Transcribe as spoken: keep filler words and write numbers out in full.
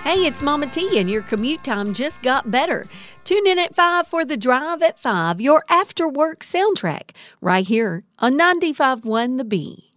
Hey, it's Mama T, and your commute time just got better. Tune in at five for The Drive at five, your after-work soundtrack, right here on ninety-five point one The Bee.